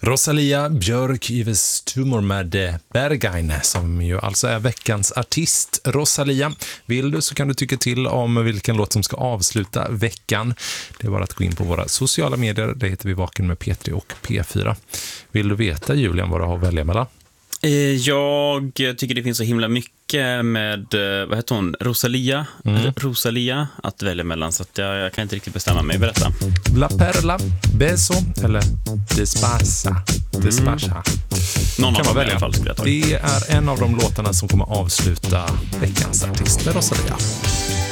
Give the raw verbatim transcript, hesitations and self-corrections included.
Rosalia Björk Yves Tumor med Berghain, som ju alltså är veckans artist. Rosalia, vill du så kan du tycka till om vilken låt som ska avsluta veckan. Det är bara att gå in på våra sociala medier, det heter vi Vaken med P tre och P fyra. Vill du veta, Julian, vad du har att välja mellan? Jag tycker det finns så himla mycket med, vad heter hon, Rosalia, mm. Rosalia att välja mellan, så att jag, jag kan inte riktigt bestämma mig. Berätta. La Perla, Beso eller Despasa. Despasa. Mm. Någon av dem i alla fall skulle jag ta. Det är en av de låtarna som kommer avsluta veckans artist med Rosalia.